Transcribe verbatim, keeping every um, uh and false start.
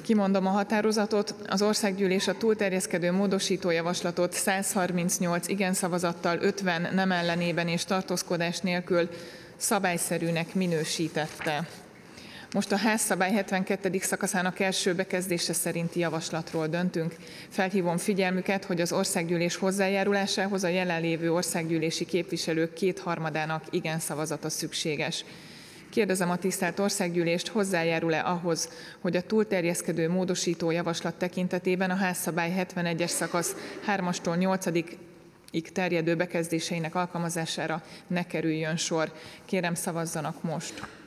Kimondom a határozatot. Az országgyűlés a túlterjeszkedő módosító javaslatot száz harmincnyolc igen szavazattal, ötven nem ellenében és tartózkodás nélkül szabályszerűnek minősítette. Most a házszabály hetvenkettedik szakaszának első bekezdése szerinti javaslatról döntünk. Felhívom figyelmüket, hogy az országgyűlés hozzájárulásához a jelenlévő országgyűlési képviselők kétharmadának igen szavazata szükséges. Kérdezem a tisztelt országgyűlést, hozzájárul-e ahhoz, hogy a túlterjeszkedő módosító javaslat tekintetében a házszabály hetvenegyes szakasz hármastól nyolcadikig terjedő bekezdéseinek alkalmazására ne kerüljön sor. Kérem, szavazzanak most.